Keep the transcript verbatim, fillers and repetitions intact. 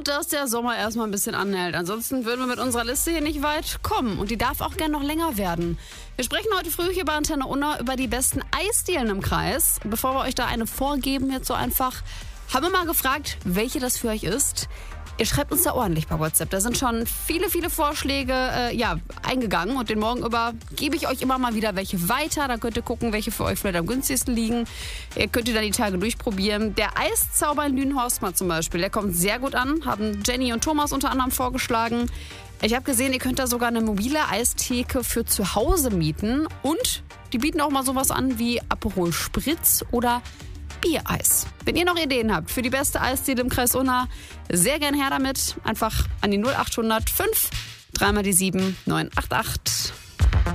dass der Sommer erstmal ein bisschen anhält. Ansonsten würden wir mit unserer Liste hier nicht weit kommen. Und die darf auch gern noch länger werden. Wir sprechen heute früh hier bei Antenne Unna über die besten Eisdielen im Kreis. Bevor wir euch da eine vorgeben, jetzt so einfach, haben wir mal gefragt, welche das für euch ist. Ihr schreibt uns da ordentlich bei WhatsApp. Da sind schon viele, viele Vorschläge äh, ja, eingegangen. Und den Morgen über gebe ich euch immer mal wieder welche weiter. Da könnt ihr gucken, welche für euch vielleicht am günstigsten liegen. Ihr könnt ihr dann die Tage durchprobieren. Der Eiszauber in Lünen-Horst mal zum Beispiel, der kommt sehr gut an. Haben Jenny und Thomas unter anderem vorgeschlagen. Ich habe gesehen, ihr könnt da sogar eine mobile Eistheke für zu Hause mieten. Und die bieten auch mal sowas an wie Aperol Spritz oder Biereis. Wenn ihr noch Ideen habt für die beste Eisdiele im Kreis Unna, sehr gern her damit. Einfach an die null acht hundert fünf, dreimal die sieben, neun acht acht.